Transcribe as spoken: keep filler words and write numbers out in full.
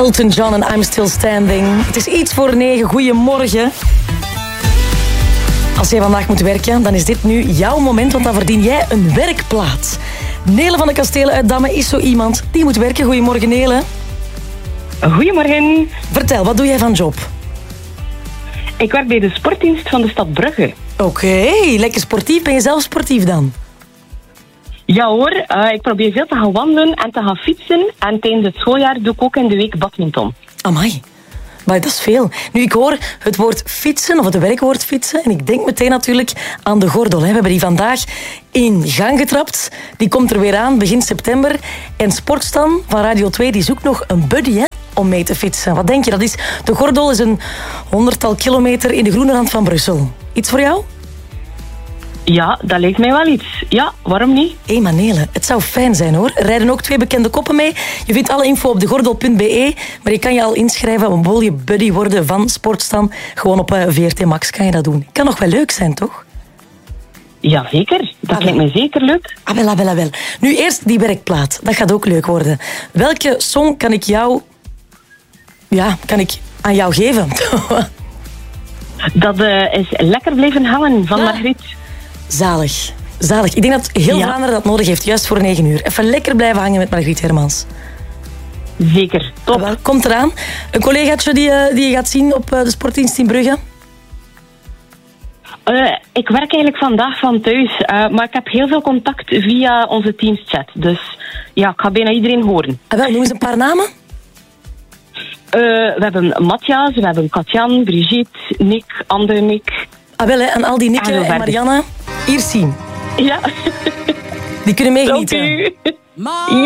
Elton John en I'm Still Standing. Het is iets voor negen. Goedemorgen. Als jij vandaag moet werken, dan is dit nu jouw moment, want dan verdien jij een werkplaats. Nele van de Kastelen uit Damme is zo iemand die moet werken. Goedemorgen, Nele. Goedemorgen. Vertel, wat doe jij van job? Ik werk bij de sportdienst van de stad Brugge. Oké, okay, lekker sportief. Ben je zelf sportief dan? Ja hoor, uh, ik probeer veel te gaan wandelen en te gaan fietsen. En tijdens het schooljaar doe ik ook in de week badminton. Amai, maar dat is veel. Nu, ik hoor het woord fietsen, of het werkwoord fietsen. En ik denk meteen natuurlijk aan de gordel. Hè. We hebben die vandaag in gang getrapt. Die komt er weer aan, begin september. En Sportstan van Radio twee die zoekt nog een buddy, hè, om mee te fietsen. Wat denk je? Dat is, de gordel is een honderdtal kilometer in de groene rand van Brussel. Iets voor jou? Ja, dat lijkt mij wel iets. Ja, waarom niet? Hé, maar Nele, het zou fijn zijn hoor. Er rijden ook twee bekende koppen mee. Je vindt alle info op degordel punt be, maar je kan je al inschrijven. Wil je buddy worden van Sportstan? Gewoon op V R T Max kan je dat doen. Kan nog wel leuk zijn, toch? Ja, zeker. Dat ah, lijkt mij zeker leuk. Ah, wel, ah, wel, ah, wel. Nu eerst die werkplaat. Dat gaat ook leuk worden. Welke song kan ik jou... Ja, kan ik aan jou geven? Dat uh, is Lekker blijven hangen van ja. Margriet. Zalig. Zalig. Ik denk dat heel ja. Vlaanderen dat nodig heeft, juist voor negen uur. Even lekker blijven hangen met Margriet Hermans. Zeker, top. Ah, komt eraan. Een collegaatje die, uh, die je gaat zien op uh, de sportdienst in Brugge? Uh, ik werk eigenlijk vandaag van thuis, uh, maar ik heb heel veel contact via onze Teams-chat. Dus ja, ik ga bijna iedereen horen. Ah, wel, noem eens een paar namen. Uh, we hebben Matthias, we hebben Katjan, Brigitte, Nick, Annemiek. Ah, wel, hè, en al die Nick en, en Marianne hier zien. Ja. Die kunnen meegenieten.